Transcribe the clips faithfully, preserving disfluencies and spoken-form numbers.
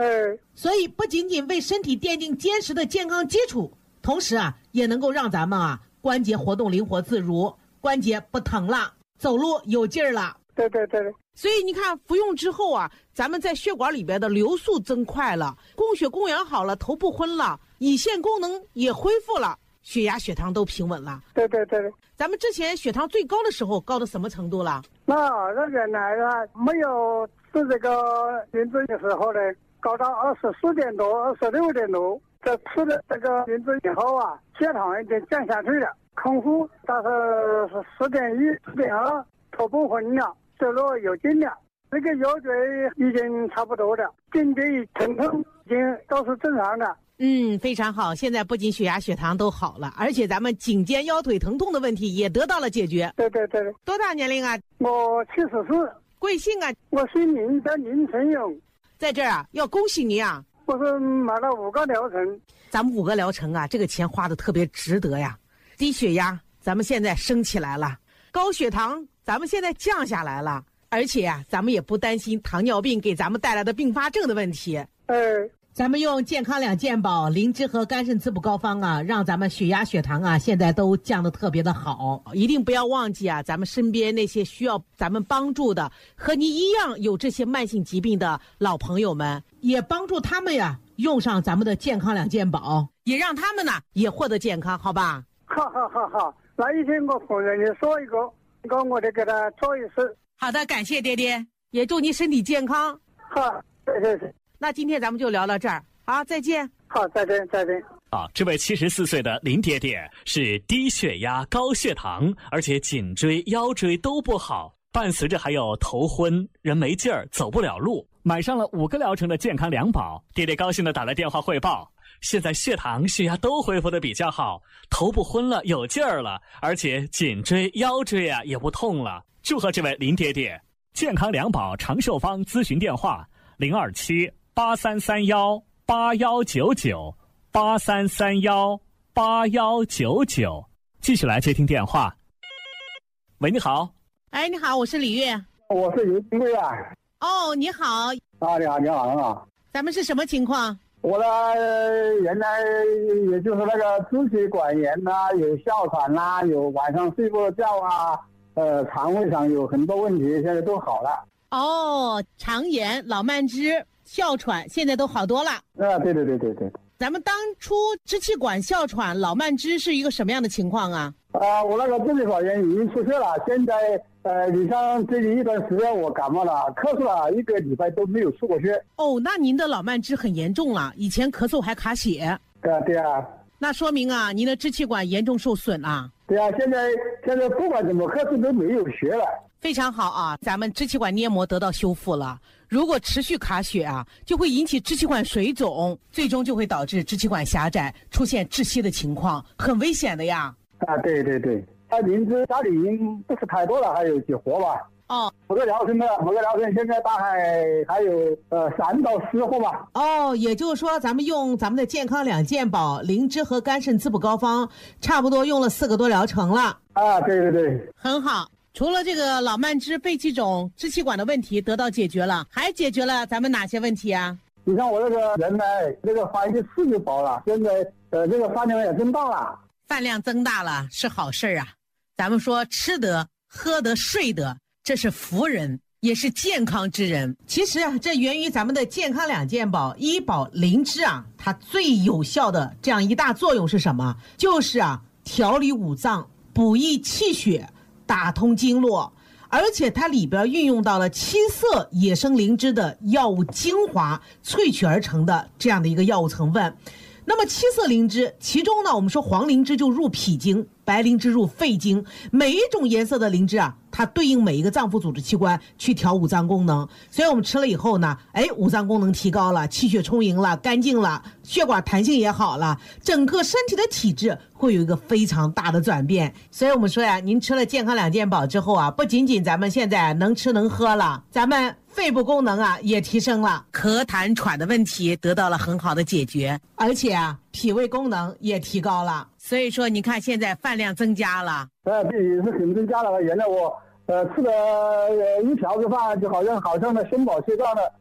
嗯， 所以不仅仅为身体奠定坚实的健康基础，同时啊，也能够让咱们啊关节活动灵活自如，关节不疼了，走路有劲儿了。 对对对。 所以你看，服用之后啊，咱们在血管里边的流速增快了，供血供氧好了，头不昏了，胰腺功能也恢复了，血压血糖都平稳了。 对对对。 咱们之前血糖最高的时候高到什么程度了？ 那那原来啊没有吃这个灵芝的时候呢，高到二十四点多二十六点多，在吃了这个灵芝以后啊，血糖已经降下去了，空腹大概是十点一十点二，头不昏了，走路有劲了，这个腰椎已经差不多了，颈椎疼痛已经都是正常的。 嗯，非常好。现在不仅血压血糖都好了，而且咱们颈肩腰腿疼痛的问题也得到了解决。 对对对。 多大年龄啊？ 我七十四。 贵姓啊？ 我姓林，叫林成勇。 在这儿啊，要恭喜您啊！ 我是买了五个疗程。 咱们五个疗程啊，这个钱花的特别值得呀。低血压咱们现在升起来了，高血糖咱们现在降下来了，而且啊，咱们也不担心糖尿病给咱们带来的并发症的问题。 嗯。 咱们用健康两件宝灵芝和肝肾滋补膏方啊，让咱们血压血糖啊现在都降得特别的好。一定不要忘记啊，咱们身边那些需要咱们帮助的和你一样有这些慢性疾病的老朋友们，也帮助他们呀用上咱们的健康两件宝，也让他们呢也获得健康，好吧？ 好好好好，那一天我朋友你说一个，那我得给他做一次。 好的，感谢爹爹，也祝你身体健康。 好，谢谢谢。 那今天咱们就聊到这儿，好，再见。 好，再见，再见。 啊，这位七十四岁的林爹爹是低血压、高血糖，而且颈椎、腰椎都不好，伴随着还有头昏、人没劲儿、走不了路。买上了五个疗程的健康两宝，爹爹高兴地打来电话汇报，现在血糖、血压都恢复得比较好，头不昏了，有劲儿了，而且颈椎、腰椎啊也不痛了。祝贺这位林爹爹！健康两宝长寿方咨询电话：零二七八三三幺八幺九九八三三幺八幺九九。继续来接听电话。喂，你好。 哎，你好，我是李月。 我是尤金贵啊。 哦，你好。 啊，你好，你好啊。 咱们是什么情况？ 我的原来也就是那个支气管炎呐、啊，有哮喘呐、啊，有晚上睡不着觉啊，呃，肠胃上有很多问题，现在都好了。 哦，肠炎、老慢支、哮喘，现在都好多了。 啊，对对对对对。 咱们当初支气管哮喘、老慢支是一个什么样的情况啊？ 啊，我那个支气管炎已经出血了，现在呃，你像最近一段时间我感冒了，咳嗽了一个礼拜都没有出过血。 哦，那您的老慢支很严重了，以前咳嗽还卡血。 对啊，对啊。 那说明啊，您的支气管严重受损了。 对啊，现在现在不管怎么咳嗽都没有血了。 非常好啊，咱们支气管黏膜得到修复了。如果持续卡血啊，就会引起支气管水肿，最终就会导致支气管狭窄，出现窒息的情况，很危险的呀。 啊，对对对，他灵芝家里已经不是太多了，还有几盒吧。 哦， 某个疗程的，某个疗程现在大概还有呃三到十盒吧。 哦，也就是说，咱们用咱们的健康两件宝灵芝和肝肾滋补膏方，差不多用了四个多疗程了。 啊，对对对， 很好。除了这个老慢支、肺气肿、支气管的问题得到解决了，还解决了咱们哪些问题啊？ 你看我这个人呢，这个饭一吃就饱了，现在呃这个饭量也增大了。 饭量增大了是好事啊，咱们说吃得、喝得、睡得，这是福人，也是健康之人。其实啊，这源于咱们的健康两件宝医宝灵芝啊，它最有效的这样一大作用是什么？就是啊，调理五脏、补益气血、打通经络，而且它里边运用到了七色野生灵芝的药物精华萃取而成的这样的一个药物成分。那么七色灵芝，其中呢，我们说黄灵芝就入脾经，白灵芝入肺经，每一种颜色的灵芝啊，它对应每一个脏腑组织器官去调五脏功能，所以我们吃了以后呢，哎，五脏功能提高了，气血充盈了，干净了，血管弹性也好了，整个身体的体质会有一个非常大的转变。所以我们说呀，您吃了健康两件宝之后啊，不仅仅咱们现在能吃能喝了，咱们肺部功能啊也提升了，咳痰喘的问题得到了很好的解决，而且啊脾胃功能也提高了。所以说你看现在饭量增加了。 呃，对，是很增加了。原来我呃吃的呃一瓢子饭就好像好像那胸饱气胀的，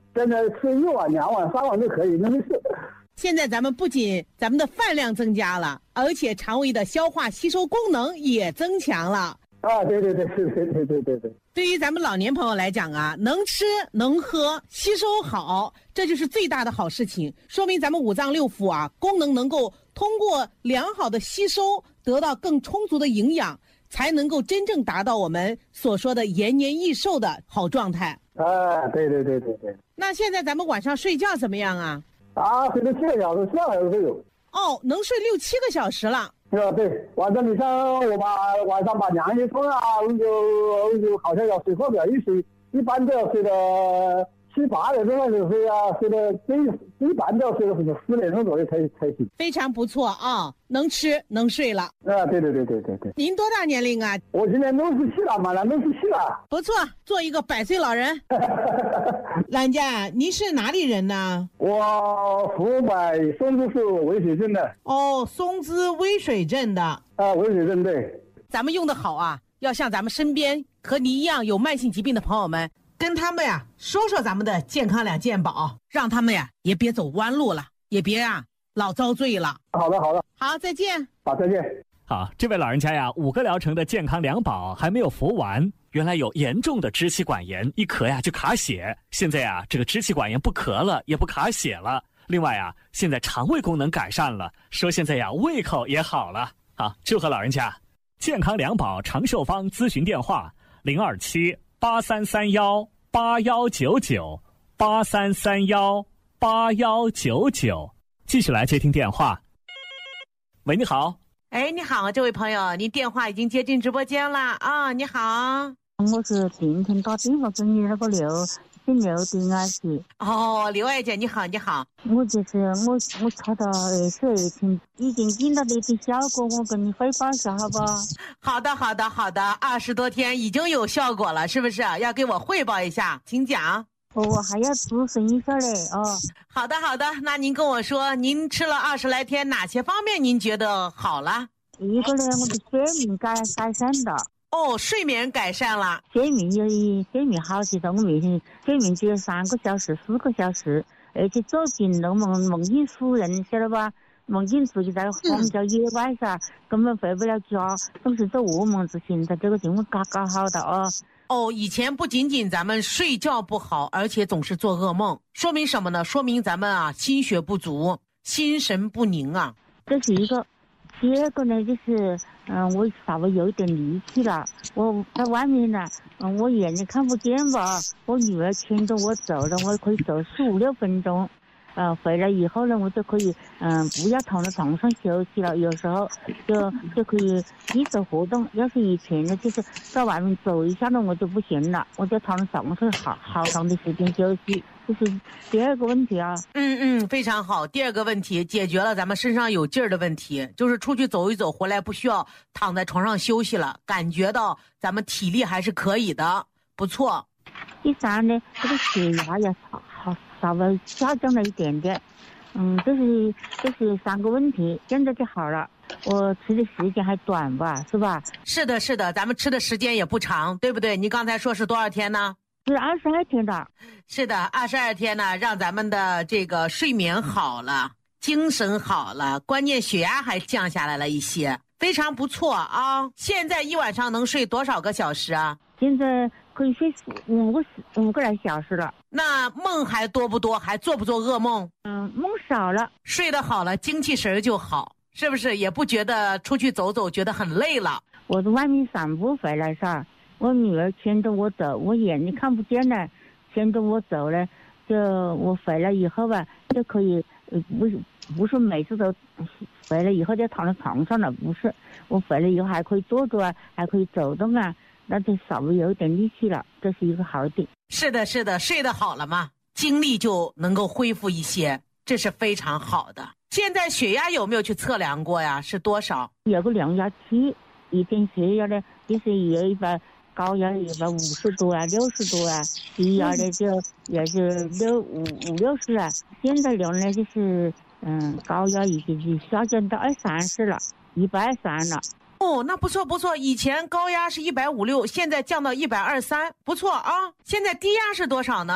现在吃一碗、两碗、三碗都可以，那没事。 现在咱们不仅咱们的饭量增加了，而且肠胃的消化吸收功能也增强了。 啊，对对对对对对对对对。 对于咱们老年朋友来讲啊，能吃能喝，吸收好，这就是最大的好事情，说明咱们五脏六腑啊功能能够通过良好的吸收，得到更充足的营养，才能够真正达到我们所说的延年益寿的好状态。 啊，对对对对对。 那现在咱们晚上睡觉怎么样啊？ 啊，睡了七个小时，七个小时都有。 哦，能睡六七个小时了。 啊，对，晚上你像我把晚上把凉一冲啊，就就好像要睡课表一睡，一般都要睡到七八点钟开始睡啊，睡到一一般都要睡到十点钟左右才才行。 非常不错啊，能吃能睡了。 啊，对对对对对对。 您多大年龄啊？ 我现在六十七了，马上六十七了。 不错，做一个百岁老人。老人家，您是哪里人呢？ 我湖北松滋市渭水镇的。 哦，松滋渭水镇的。 啊，渭水镇对。 咱们用的好啊，要向咱们身边和您一样有慢性疾病的朋友们，跟他们呀说说咱们的健康两健宝，让他们呀也别走弯路了，也别啊老遭罪了。 好的，好的， 好，再见。 好，再见。 好，这位老人家呀，五个疗程的健康两宝还没有服完，原来有严重的支气管炎，一咳呀就卡血。现在呀，这个支气管炎不咳了，也不卡血了。另外呀，现在肠胃功能改善了，说现在呀胃口也好了。好，祝贺老人家。健康两宝长寿方咨询电话：零二七八三三幺八幺九九八三三幺八幺九九。继续来接听电话。喂，你好。 哎，你好，这位朋友，您电话已经接进直播间了啊！你好， 我是今天打电话给你那个刘，姓刘的阿姐。 哦，刘爱姐，你好，你好。 我就是我，我查到二十二天已经见到你的效果，我跟你汇报一下，好不好？ 好的，好的，好的，二十多天已经有效果了，是不是？要给我汇报一下，请讲。 哦，我还要咨询一下嘞，哦。 好的，好的，那您跟我说，您吃了二十来天，哪些方面您觉得好了？ 一个呢，我的睡眠改改善了。 哦，睡眠改善了。 睡眠有睡眠好些了，我每天睡眠只有三个小时、四个小时，而且做紧了梦梦见熟人，晓得吧？梦见自己在荒郊野外噻，嗯、根本回不了家，总是做噩梦子。现在这个情况搞搞好的啊。 哦，以前不仅仅咱们睡觉不好，而且总是做噩梦，说明什么呢？说明咱们啊心血不足，心神不宁啊。 这是一个。第二个呢，就是嗯、呃，我稍微有一点力气了，我在外面呢，嗯，我眼睛看不见吧，我女儿牵着我走了，我可以走十五六分钟。呃，回来以后呢，我就可以，嗯、呃，不要躺在床上休息了，有时候就就可以一直活动。要是以前呢，就是在外面走一下呢，我就不行了，我就躺在床上好好长的时间休息。这是第二个问题啊。 嗯嗯，非常好。第二个问题解决了咱们身上有劲儿的问题，就是出去走一走，回来不需要躺在床上休息了，感觉到咱们体力还是可以的，不错。 第三呢，这个血压也好好。稍微下降了一点点，嗯，这是这是三个问题，现在就好了。我吃的时间还短吧，是吧？ 是的，是的，咱们吃的时间也不长，对不对？你刚才说是多少天呢？ 是二十二天的。 是的，二十二天呢，让咱们的这个睡眠好了，精神好了，关键血压还降下来了一些，非常不错啊！现在一晚上能睡多少个小时啊？ 现在可以睡五个五个来小时了。 那梦还多不多？还做不做噩梦？ 嗯，梦少了。 睡得好了，精气神就好，是不是？也不觉得出去走走觉得很累了。 我在外面散步回来噻，我女儿牵着我走，我眼睛看不见了，牵着我走了，就我回来以后吧，就可以，不是不是每次都回来以后就躺在床上了，不是，我回来以后还可以坐着啊，还可以走动啊。那就稍微有一点力气了，这是一个好点。 是的，是的，睡得好了嘛，精力就能够恢复一些，这是非常好的。现在血压有没有去测量过呀？是多少？ 有个量压器，一天血压呢，就是有一百高压一百五十多啊，六十多啊，低压呢就也是六五五六十啊。现在量呢就是嗯，高压已经是下降到二三十了，一百二三了。 哦，那不错不错，以前高压是一百五六，现在降到一百二三，不错啊。现在低压是多少呢？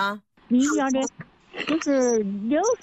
泌尿的，就是流